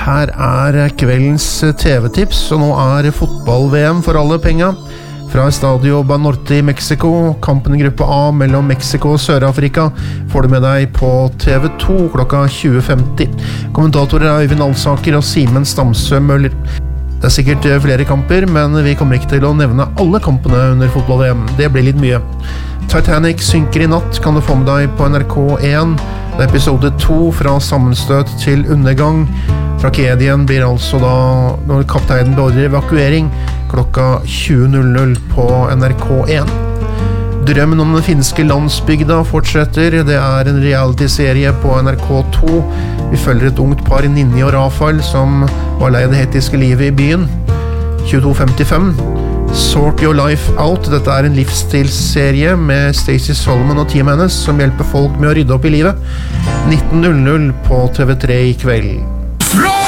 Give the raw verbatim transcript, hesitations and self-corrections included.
Her er kveldens T V-tips, og nå er fotball-V M for alle penga. Fra Estadio Banorte i Mexico, kampen i gruppe A mellom Mexico og Sør-Afrika, får du med deg på T V to klokka tjue femti. Kommentatorer er Øyvind Alsaker og Simen Stamsø Møller. Det er sikkert flere kamper, men vi kommer ikke til å nevne alle kampene under fotball-V M. Det blir litt mye. Titanic synker i natt, kan du få med deg på N R K én. Det er episode to fra sammenstøt til undergang. Tragedien blir altså da når kapteinen beordrer evakuering klokka tjue null null på N R K én. Drømmen om den finske landsbygda fortsetter. Det er en reality-serie på N R K to. Vi følger et ungt par, Ninni og Rafael, som var lei det hektiske livet i byen. tjueto femtifem. Sort Your Life Out. Dette er en livsstilsserie med Stacey Solomon og teamet hennes som hjelper folk med å rydde opp i livet. nitten null null på T V tre i kveld.